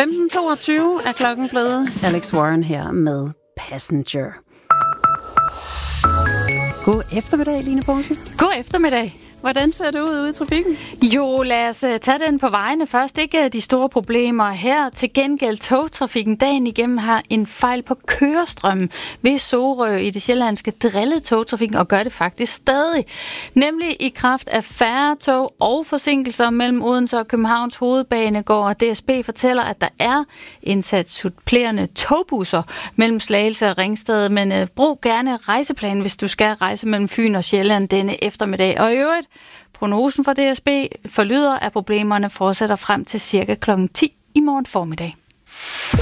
15:22 er klokken blevet. Alex Warren her med Passenger. God eftermiddag, Line Poulsen. God eftermiddag. Hvordan ser det ud ude i trafikken? Jo, lad os tage den på vejene først. Ikke de store problemer her. Til gengæld togtrafikken dagen igennem har en fejl på kørestrømmen ved Sorø i det sjællandske drillet togtrafikken, og gør det faktisk stadig. Nemlig i kraft af færre tog og forsinkelser mellem Odense og Københavns hovedbanegård. Og DSB fortæller, at der er indsat supplerende togbusser mellem Slagelse og Ringsted. Men brug gerne rejseplanen, hvis du skal rejse mellem Fyn og Sjælland denne eftermiddag. Og i øvrigt, prognosen fra DSB forlyder, at problemerne fortsætter frem til cirka kl. 10 i morgen formiddag.